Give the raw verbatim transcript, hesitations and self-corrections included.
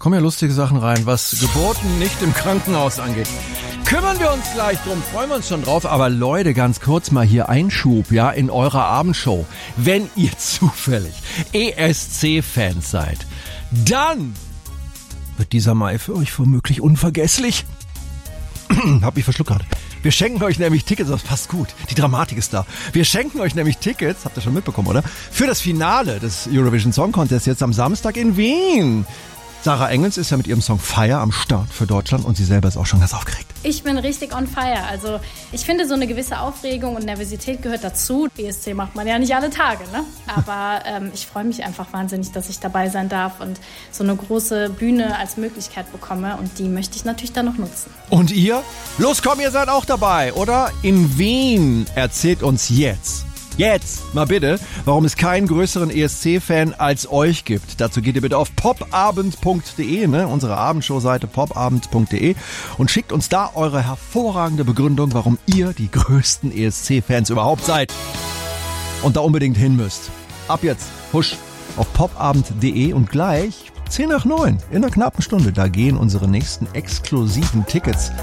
kommen ja lustige Sachen rein, was Geburten nicht im Krankenhaus angeht. Kümmern wir uns gleich drum, freuen wir uns schon drauf. Aber Leute, ganz kurz mal hier Einschub, ja, in eurer Abendshow. Wenn ihr zufällig E S C-Fans seid, dann wird dieser Mai für euch womöglich unvergesslich. Hab mich verschluckt gerade. Wir schenken euch nämlich Tickets, das passt gut, die Dramatik ist da. Wir schenken euch nämlich Tickets, habt ihr schon mitbekommen, oder? Für das Finale des Eurovision Song Contest jetzt am Samstag in Wien. Sarah Engels ist ja mit ihrem Song Fire am Start für Deutschland und sie selber ist auch schon ganz aufgeregt. Ich bin richtig on fire. Also ich finde, so eine gewisse Aufregung und Nervosität gehört dazu. E S C macht man ja nicht alle Tage, ne? Aber ähm, ich freue mich einfach wahnsinnig, dass ich dabei sein darf und so eine große Bühne als Möglichkeit bekomme. Und die möchte ich natürlich dann noch nutzen. Und ihr? Los, komm, ihr seid auch dabei, oder? In Wien. Erzählt uns jetzt. Jetzt, mal bitte, warum es keinen größeren E S C-Fan als euch gibt. Dazu geht ihr bitte auf popabend punkt de, ne, unsere Abendshow-Seite popabend punkt de und schickt uns da eure hervorragende Begründung, warum ihr die größten E S C-Fans überhaupt seid und da unbedingt hin müsst. Ab jetzt, husch, auf popabend punkt de und gleich zehn nach neun, in einer knappen Stunde, da gehen unsere nächsten exklusiven Tickets